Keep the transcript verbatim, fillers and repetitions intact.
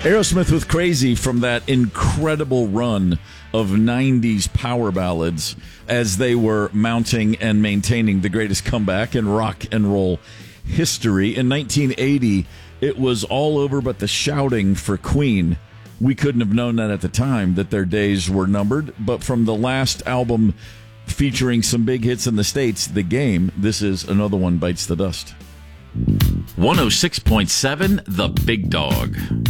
Aerosmith with Crazy from that incredible run of nineties power ballads as they were mounting and maintaining the greatest comeback in rock and roll history. In nineteen eighty, it was all over but the shouting for Queen. We couldn't have known that at the time, that their days were numbered. But from the last album featuring some big hits in the States, The Game, this is Another One Bites the Dust. one oh six point seven The Big Dog.